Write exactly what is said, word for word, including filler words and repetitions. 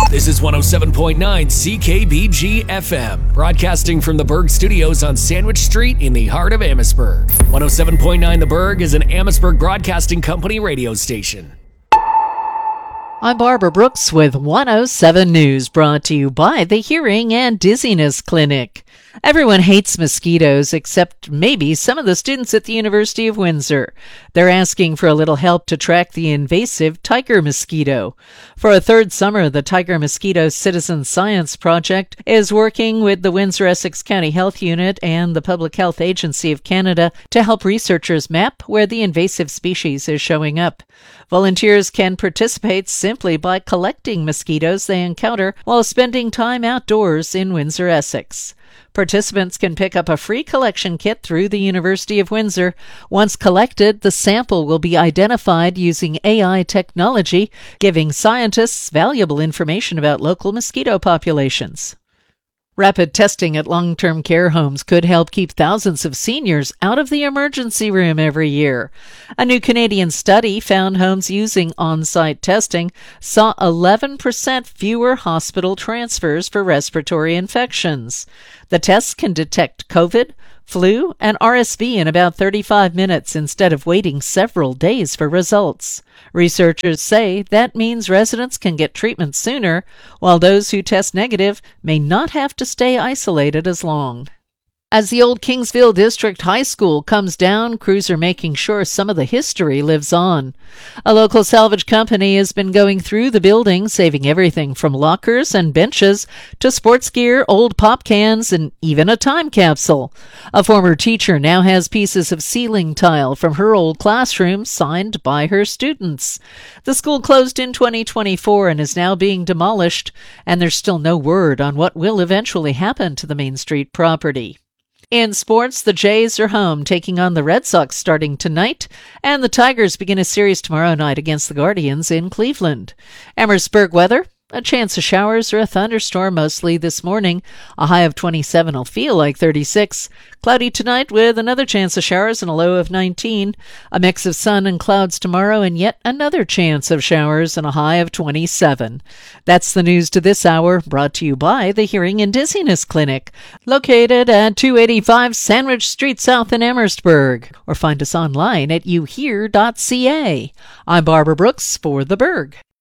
This is one oh seven point nine C K B G F M, broadcasting from the Berg Studios on Sandwich Street in the heart of Amherstburg. one oh seven point nine The Berg is an Amherstburg Broadcasting Company radio station. I'm Barbara Brooks with one oh seven News, brought to you by the Hearing and Dizziness Clinic. Everyone hates mosquitoes except maybe some of the students at the University of Windsor. They're asking for a little help to track the invasive tiger mosquito. For a third summer, the Tiger Mosquito Citizen Science Project is working with the Windsor-Essex County Health Unit and the Public Health Agency of Canada to help researchers map where the invasive species is showing up. Volunteers can participate simply by collecting mosquitoes they encounter while spending time outdoors in Windsor-Essex. Participants can pick up a free collection kit through the University of Windsor. Once collected, the sample will be identified using A I technology, giving scientists valuable information about local mosquito populations. Rapid testing at long-term care homes could help keep thousands of seniors out of the emergency room every year. A new Canadian study found homes using on-site testing saw eleven percent fewer hospital transfers for respiratory infections. The tests can detect COVID, flu, and R S V in about thirty-five minutes instead of waiting several days for results. Researchers say that means residents can get treatment sooner, while those who test negative may not have to stay isolated as long. As the old Kingsville District High School comes down, crews are making sure some of the history lives on. A local salvage company has been going through the building, saving everything from lockers and benches to sports gear, old pop cans, and even a time capsule. A former teacher now has pieces of ceiling tile from her old classroom signed by her students. The school closed in twenty twenty-four and is now being demolished, and there's still no word on what will eventually happen to the Main Street property. In sports, the Jays are home, taking on the Red Sox starting tonight, and the Tigers begin a series tomorrow night against the Guardians in Cleveland. Amherstburg weather. A chance of showers or a thunderstorm mostly this morning. A high of twenty-seven will feel like thirty-six. Cloudy tonight with another chance of showers and a low of nineteen. A mix of sun and clouds tomorrow and yet another chance of showers and a high of twenty-seven. That's the news to this hour, brought to you by the Hearing and Dizziness Clinic, located at two eighty-five Sandwich Street South in Amherstburg. Or find us online at you hear dot c a. I'm Barbara Brooks for The Berg.